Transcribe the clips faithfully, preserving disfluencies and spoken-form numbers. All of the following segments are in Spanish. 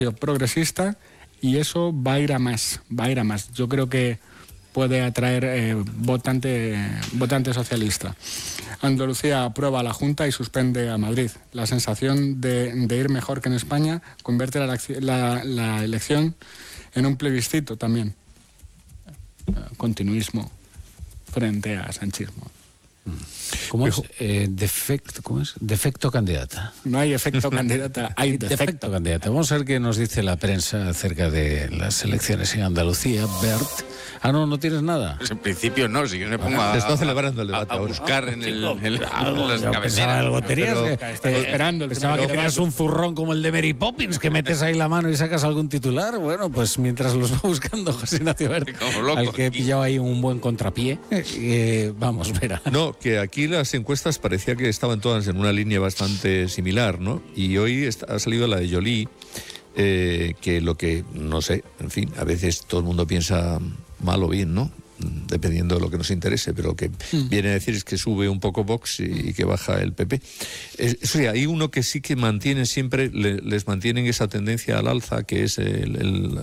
progresista y eso va a ir a más, va a ir a más. Yo creo que puede atraer eh, votante, votante socialista. Andalucía aprueba a la Junta y suspende a Madrid. La sensación de, de ir mejor que en España convierte la, la, la elección en un plebiscito también. Continuismo frente a sanchismo. ¿Cómo es? Eh, defecto, ¿cómo es? Defecto candidata. No hay efecto candidata, hay defecto. Defecto candidata. Vamos a ver qué nos dice la prensa acerca de las elecciones en Andalucía. Bert. Ah, no, no tienes nada. Pues en principio no, si yo me pongo a, Se está celebrando el debate a, a ahora. buscar en, el, en, el, Algo, en las yo pensaba cabeceras. en loterías, Pero- que- Estoy esperando. Pensaba que tenías un zurrón como el de Mary Poppins, que metes ahí la mano y sacas algún titular. Bueno, pues mientras los va buscando José Ignacio Bert, Como loco al que he aquí. pillado ahí un buen contrapié, eh, vamos, verá. No, que aquí las encuestas parecía que estaban todas en una línea bastante similar, ¿no? Y hoy está- ha salido la de Joly, eh, que lo que, no sé, en fin, a veces todo el mundo piensa mal o bien, ¿no? Dependiendo de lo que nos interese, pero lo que Mm. viene a decir es que sube un poco Vox y, y que baja el P P. Es- Eso sí, hay uno que sí que mantiene siempre, le- les mantienen esa tendencia al alza, que es el, el,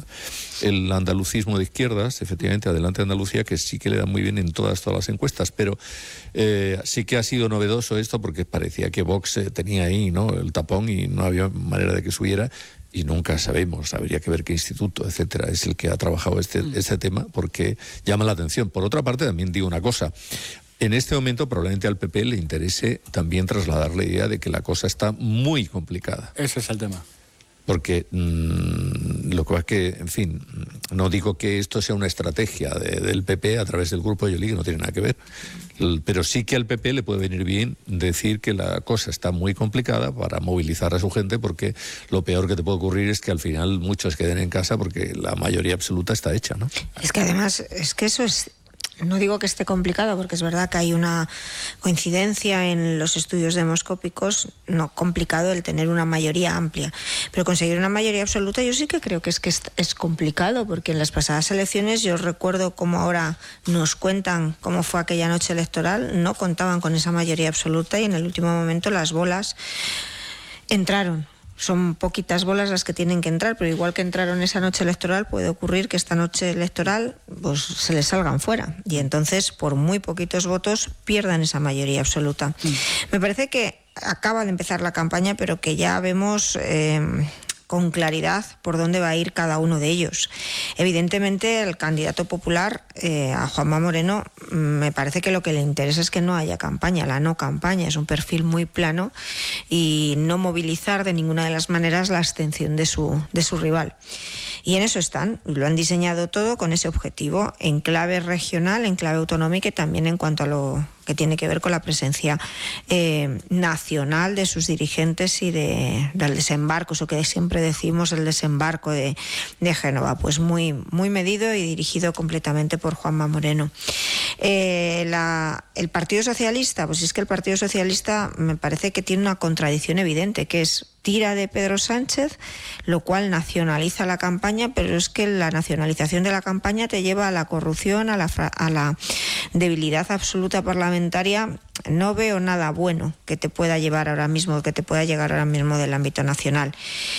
el andalucismo de izquierdas, efectivamente, adelante Andalucía, que sí que le da muy bien en todas, todas las encuestas, pero eh, sí que ha sido novedoso esto porque parecía que Vox eh, tenía ahí, ¿no?, el tapón y no había manera de que subiera. Y nunca sabemos, habría que ver qué instituto, etcétera, es el que ha trabajado este, este tema, porque llama la atención. Por otra parte, también digo una cosa, en este momento probablemente al P P le interese también trasladar la idea de que la cosa está muy complicada, Ese es el tema. porque mmm, lo que pasa es que, en fin, no digo que esto sea una estrategia de- del P P a través del grupo de Joly, que no tiene nada que ver, L- pero sí que al P P le puede venir bien decir que la cosa está muy complicada para movilizar a su gente, porque lo peor que te puede ocurrir es que al final muchos queden en casa porque la mayoría absoluta está hecha, ¿no? Es que además, es que eso es, no digo que esté complicado, porque es verdad que hay una coincidencia en los estudios demoscópicos, no complicado el tener una mayoría amplia, pero conseguir una mayoría absoluta yo sí que creo que es que es, es complicado, porque en las pasadas elecciones, yo recuerdo como ahora nos cuentan cómo fue aquella noche electoral, no contaban con esa mayoría absoluta y en el último momento las bolas entraron. Son poquitas bolas las que tienen que entrar, pero igual que entraron esa noche electoral, puede ocurrir que esta noche electoral pues se les salgan fuera y entonces por muy poquitos votos pierdan esa mayoría absoluta. Mm. Me parece que acaba de empezar la campaña, pero que ya vemos eh, con claridad por dónde va a ir cada uno de ellos. Evidentemente, el candidato popular, eh, a Juanma Moreno, me parece que lo que le interesa es que no haya campaña, la no campaña, es un perfil muy plano y no movilizar de ninguna de las maneras la abstención de su, de su rival. Y en eso están, lo han diseñado todo con ese objetivo, en clave regional, en clave autonómica y también en cuanto a lo que tiene que ver con la presencia eh, nacional de sus dirigentes y de, del desembarco, eso que siempre decimos, el desembarco de, de Génova, pues muy, muy medido y dirigido completamente por Juanma Moreno. Eh, la, el Partido Socialista, pues es que el Partido Socialista me parece que tiene una contradicción evidente, que es tira de Pedro Sánchez, lo cual nacionaliza la campaña, pero es que la nacionalización de la campaña te lleva a la corrupción, a la, a la debilidad absoluta parlamentaria. No veo nada bueno que te pueda llevar ahora mismo, que te pueda llegar ahora mismo del ámbito nacional.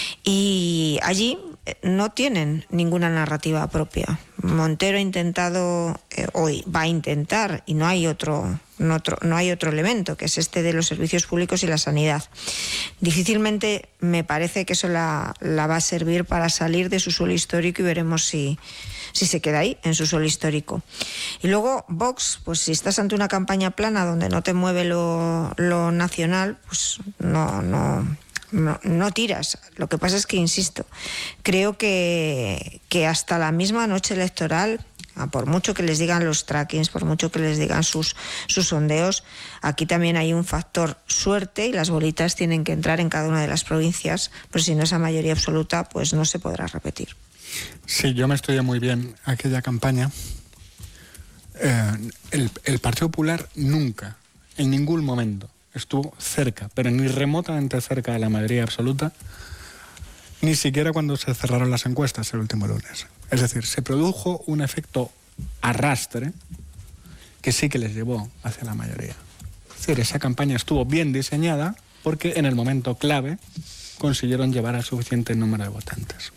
Y allí no tienen ninguna narrativa propia. Montero ha intentado, eh, hoy va a intentar, y no hay otro, no otro, no hay otro elemento, que es este de los servicios públicos y la sanidad. Difícilmente me parece que eso la, la va a servir para salir de su suelo histórico y veremos si, si se queda ahí, en su suelo histórico. Y luego Vox, pues si estás ante una campaña plana donde no te mueve lo, lo nacional, pues no, no, no, no tiras. Lo que pasa es que, insisto, creo que, que hasta la misma noche electoral, por mucho que les digan los trackings, por mucho que les digan sus, sus sondeos, aquí también hay un factor suerte y las bolitas tienen que entrar en cada una de las provincias, pero si no esa mayoría absoluta, pues no se podrá repetir. Sí, yo me estudié muy bien aquella campaña. Eh, el, el Partido Popular nunca, en ningún momento, estuvo cerca, pero ni remotamente cerca de la mayoría absoluta, ni siquiera cuando se cerraron las encuestas el último lunes. Es decir, se produjo un efecto arrastre que sí que les llevó hacia la mayoría. Es decir, esa campaña estuvo bien diseñada porque en el momento clave consiguieron llevar al suficiente número de votantes.